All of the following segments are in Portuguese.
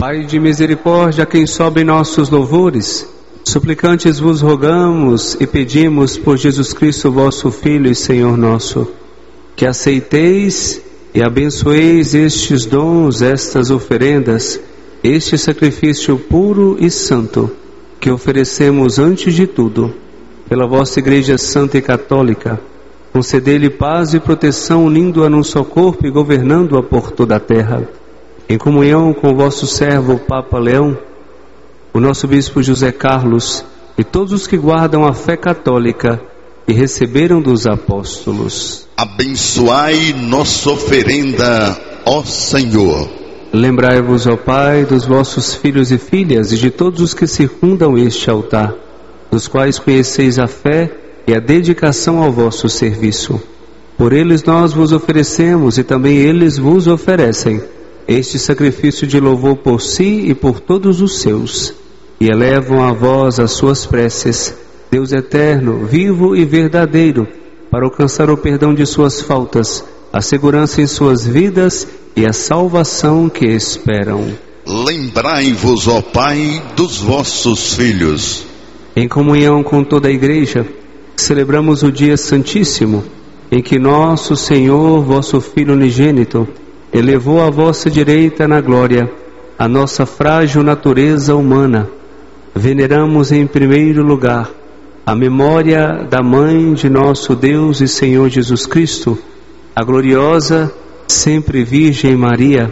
Pai de misericórdia, a quem sobem nossos louvores, suplicantes vos rogamos e pedimos por Jesus Cristo, vosso Filho e Senhor nosso, que aceiteis e abençoeis estes dons, estas oferendas, este sacrifício puro e santo, que oferecemos antes de tudo, pela vossa Igreja Santa e Católica. Concedei-lhe paz e proteção, unindo-a num só corpo e governando-a por toda a terra. Em comunhão com o vosso servo, o Papa Leão, o nosso Bispo José Carlos e todos os que guardam a fé católica e receberam dos apóstolos. Abençoai nossa oferenda, ó Senhor. Lembrai-vos, ó Pai, dos vossos filhos e filhas e de todos os que circundam este altar, dos quais conheceis a fé e a dedicação ao vosso serviço. Por eles nós vos oferecemos e também eles vos oferecem este sacrifício de louvor por si e por todos os seus, e elevam a vós as suas preces, Deus eterno, vivo e verdadeiro, para alcançar o perdão de suas faltas, a segurança em suas vidas e a salvação que esperam. Lembrai-vos, ó Pai, dos vossos filhos. Em comunhão com toda a Igreja, celebramos o dia santíssimo, em que nosso Senhor, vosso Filho unigênito, elevou à vossa direita na glória a nossa frágil natureza humana. Veneramos em primeiro lugar a memória da Mãe de nosso Deus e Senhor Jesus Cristo, a gloriosa, sempre Virgem Maria,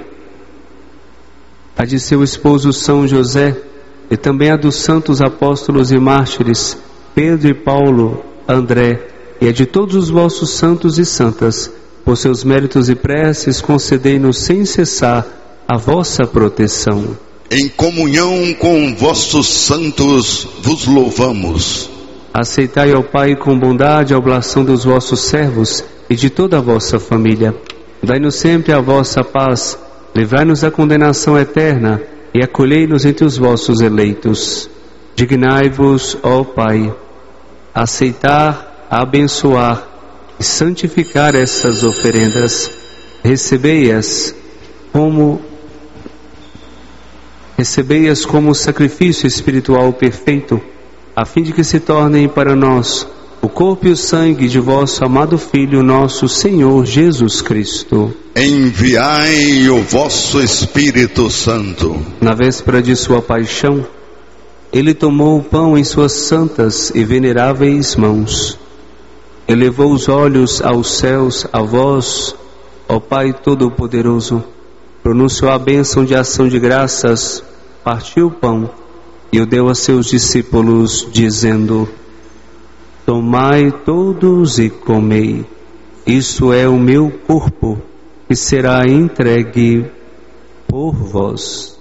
a de seu esposo São José, e também a dos santos apóstolos e mártires, Pedro e Paulo, André, e a de todos os vossos santos e santas. Por seus méritos e preces, concedei-nos sem cessar a vossa proteção. Em comunhão com vossos santos vos louvamos. Aceitai, ó Pai, com bondade a oblação dos vossos servos e de toda a vossa família. Dai-nos sempre a vossa paz, livrai-nos da condenação eterna e acolhei-nos entre os vossos eleitos. Dignai-vos, ó Pai, aceitar, abençoar e santificar essas oferendas. Recebei-as como sacrifício espiritual perfeito, a fim de que se tornem para nós o corpo e o sangue de vosso amado Filho, nosso Senhor Jesus Cristo. Enviai o vosso Espírito Santo. Na véspera de sua paixão, ele tomou o pão em suas santas e veneráveis mãos. Elevou os olhos aos céus, a vós, ó Pai Todo-Poderoso, pronunciou a bênção de ação de graças, partiu o pão e o deu a seus discípulos, dizendo: tomai todos e comei, isto é o meu corpo, que será entregue por vós.